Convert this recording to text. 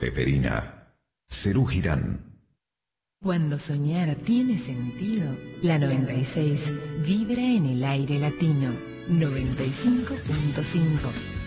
Peperina, Serú Girán. Cuando soñar tiene sentido, la 96 vibra en el aire latino. 95.5